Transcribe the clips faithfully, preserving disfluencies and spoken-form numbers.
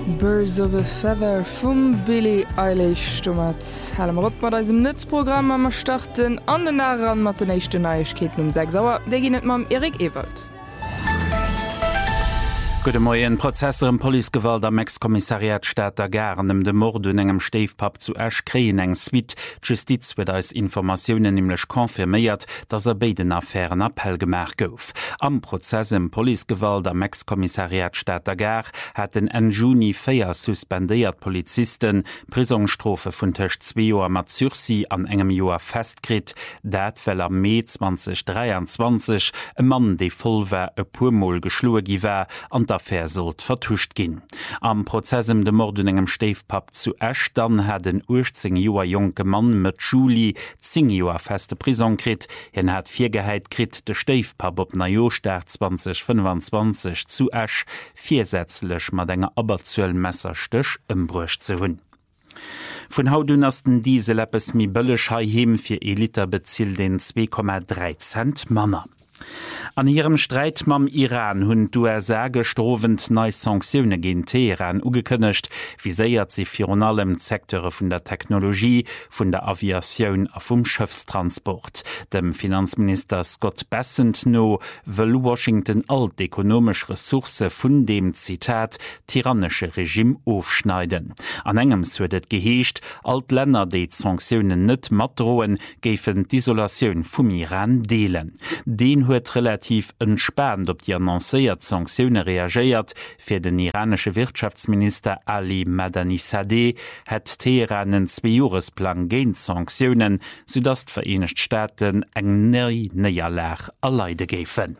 Birds of a Feather vum Billie Eilish mat Hallem Rott mat dem Netzprogramm ammer starten an den Naran mat den nächste Neuigkeiten um sechs Sauer, der ginnet mam Erik Ewald. Gute Morgen. Prozesse im Polizeigewalt am Ex-Kommissariat Stadt Agar an dem Mord an engem Steifpap zu Asch kreen eng Suite. Justiz wird als Informationen nämlich konfirmiert, dass er bei den Affären Appell gemacht gouf. Am Prozess im Polizeigewalt am Ex-Kommissariat Stadt Agar hat den en Juni vier suspendiert Polizisten Prisonstrophe von Tisch zwei Joer mat Sursi an engem Joer festkrit. Dat weil am Mai zwanzig dreiundzwanzig ein Mann, der voll war, ein purmol geschlagen war, an d'Affaire sollt vertuscht gin. Am Prozess im de Mord an engem Steifpap zu Asch dann hat den achtzehn Joer junge Mann mit Juli zehn Joer feste Prison krit. Hin hat Viergeheit krit de Steifpap op Najostar zwanzig fünfundzwanzig zu Asch viersätzlech mat enger aberzuell Messerstöch ëmbruch ze hunn. Von hautdünnersten Dieseleppes mi bëllech haheem fir e Liter bezielt den zwei Komma drei Cent Manner. An ihrem Streit mam Iran hunn d'U S A gestrovent neii Sanktiune gin Teheran ugekënnecht, wie séiert sie fir an allem Sektore vun der Technologie, vun der Aviatioun a vum Schëfstransport. Dem Finanzminister Scott Bessent no wëll Washington all d'ekonomisch Ressource vun dem Zitat tyrannesche Regime aufschneiden. An engem huet geheescht, alt Länner déi d'Sanktiunen net mat droen, géifen d'Isolatioun vum Iran deelen. Den huet relativ entspannt op die annoncéiert Sanktiune reagiert. Fir den iranische Wirtschaftsminister Ali Madani-Sadeh het Teheran en Zwei-Jahres-Plan géint Sanktiunen, sodass d'Vereinigte Staaten eng neii Neierlach erleide géfen.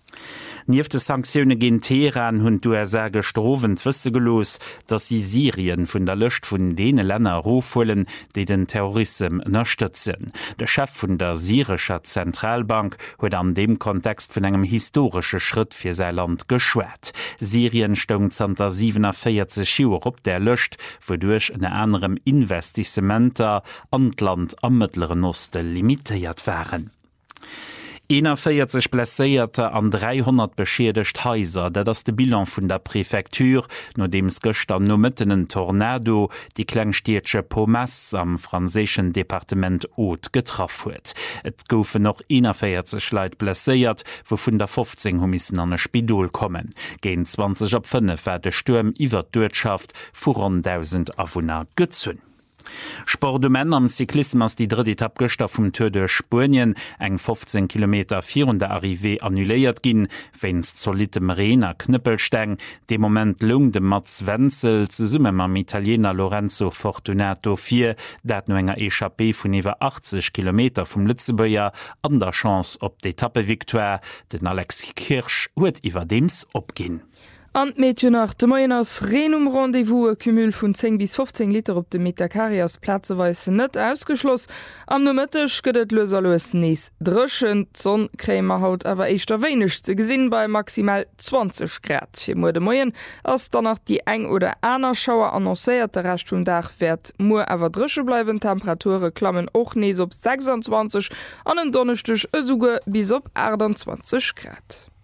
Nief de Sanktiune gin Teheran hunn d'U S A gestrovent wësse gelos, dat sie Syrien vun der Lëcht vun dene Länner rofullen, déi den Terrorism ënnerstëtzen. De Chef vun der syrescher Zentralbank huet an dem Kontext vun engem historische Schritt fir sei Land geschwert. Syrien stongt zanter siebenundvierzig Joer op der Lëcht, wodurch en anderem Investissementer an Land am Mittleren Osten limitiert waren. einundvierzig blesséierte an dreihundert beschädigt Häuser, dat ass de Bilan vun der Präfektur, no dems gëchter no mitten en Tornado die Klangstietsche Pommes am franzéschen Departement Haute getraff huet. Et goufe noch einundvierzig Leiit blesséiert, wo vun der fünfzehn humissen an e Spidol kommen. Gen zwanzig op fünf war de Sturm iwwer d'Wirtschaft vu rund tausend Awohner gezünn. Sport de Männer am Cyklismus die dritte Etappe gestern vom Tour de Spanien eng fünfzehn Kilometer vier der Arrivée annuléiert gin, wenns solitem Renner Knüppelsteng, dem Moment lung de Mats Wenzel ze summe am Italiener Lorenzo Fortunato vier, dat no enger Echappée vun iwwer achtzig Kilometer vom Lützebuer an der Chance op d'Etappe-Victoire, den Alex Kirsch huet iwwer dems opgin. An Mädchen nach de Moien ass Renum Rendevous e Kümül vun zehn bis fünfzehn Liter op de Metakarias Platzeweise net ausgeschloss. Am no Mëttech gëtt loser loes nees drëschen Zonn krämer haut awer eichter wéineg ze gesinn bei maximal zwanzig Grad. Fir Mo de Moien ass danach die eng oder aner Schauer annoncéiert der recht hun Dach werd Mo awer dresche bleiwen Temperature klammen och nees op sechsundzwanzig an en Donnechtech e suuge bis op achtundzwanzig Grad.